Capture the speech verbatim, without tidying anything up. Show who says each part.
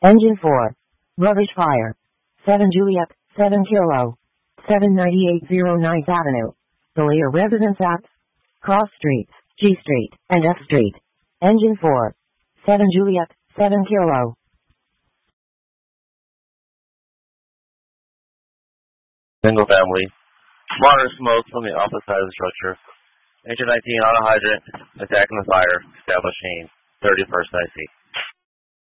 Speaker 1: Engine four. Rubbish fire. seven Juliet, seven Kilo. seven ninety-eight oh ninth Avenue. Bellaire Residence at Cross Street, G Street, and F Street. Engine four. seven Juliet, seven Kilo.
Speaker 2: Single family. Moderate smoke from the opposite side of the structure. Engine nineteen on a hydrant. Attacking the fire. Established scene. thirty-first I C.